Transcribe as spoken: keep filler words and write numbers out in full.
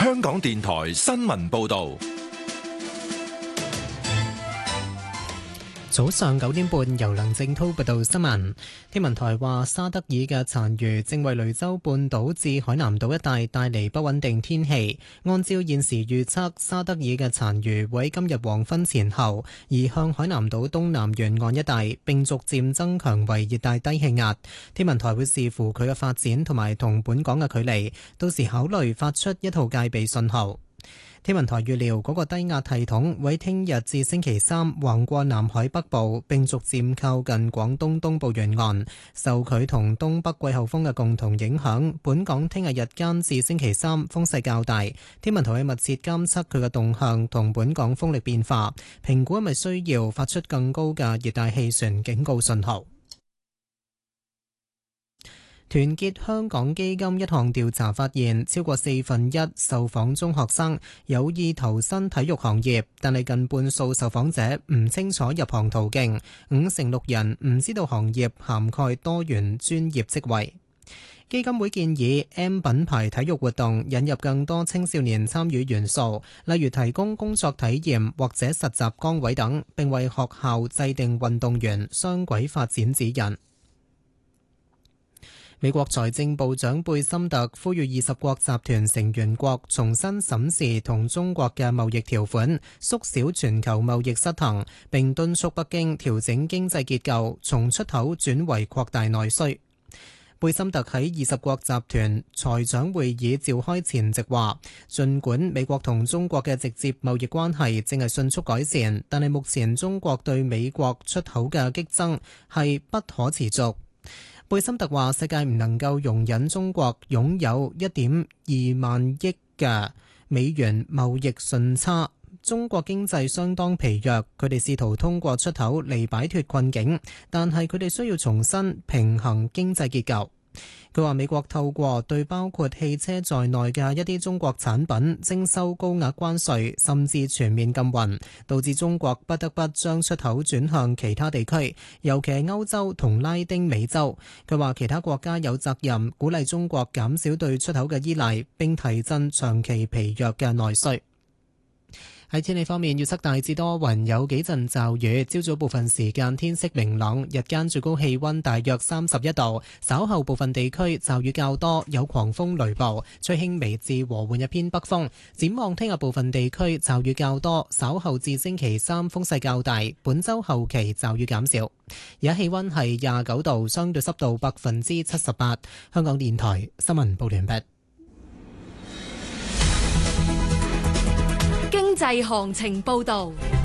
香港電台新聞報道。 早上九點半，由梁正濤報道新聞。天文台話，沙德爾嘅殘餘正為雷州半島至海南島一帶帶嚟不穩定天氣。按照現時預測，沙德爾嘅殘餘會喺今日黃昏前後移向海南島東南沿岸一帶，並逐漸增強為熱帶低氣壓。天文台會視乎佢嘅發展同埋同本港嘅距離，到時考慮發出一號戒備信號。天文台預料嗰個低壓系統會喺聽日至星期三橫過南海北部，並逐漸靠近廣東東部沿岸。受佢同東北季候風嘅共同影響，本港聽日日間至星期三風勢較大。天文台會密切監測佢嘅動向同本港風力變化，評估係咪需要發出更高嘅熱帶氣旋警告信號。團結香港基金一項調查發現，超過四分一受訪中學生有意投身體育行業，但係近半數受訪者唔清楚入行途徑，五成六人唔知道行業涵蓋多元專業職位。基金會建議 M 品牌體育活動引入更多青少年參與元素，例如提供工作體驗或者實習崗位等，並為學校制定運動員雙軌發展指引。美國財政部長貝森特呼籲二十國集團成員國重新審視同中國嘅貿易條款，縮小全球貿易失衡，並敦促北京調整經濟結構，從出口轉為擴大內需。貝森特喺二十國集團財長會議召開前夕話，儘管美國同中國嘅直接貿易關係正係迅速改善，但係目前中國對美國出口嘅激增係不可持續。貝森特話：世界唔能夠容忍中國擁有一點二萬億嘅美元貿易順差。中國經濟相當疲弱，佢哋試圖通過出口嚟擺脫困境，但係佢哋需要重新平衡經濟結構。佢話美國透過對包括汽車在內嘅一啲中國產品徵收高額關稅，甚至全面禁運，導致中國不得不將出口轉向其他地區，尤其係歐洲同拉丁美洲。佢話其他國家有責任鼓勵中國減少對出口嘅依賴，並提振長期疲弱嘅內需。喺天氣方面，預測大致多雲，有幾陣驟雨。朝早部分時間天色明朗，日間最高氣溫大約三十一度。稍後部分地區驟雨較多，有狂風雷暴，吹輕微至和緩一偏北風。展望聽日部分地區驟雨較多，稍後至星期三風勢較大。本週後期驟雨減少。而家氣溫係廿九度，相對濕度百分之七十八。香港電台新聞報完畢。 經濟行情報道。